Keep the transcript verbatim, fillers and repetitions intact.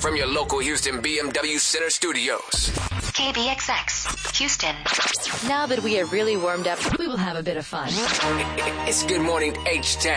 from your local Houston B M W Center studios. K B X X, Houston. Now that we are really warmed up, we will have a bit of fun. It's Good Morning H-Town.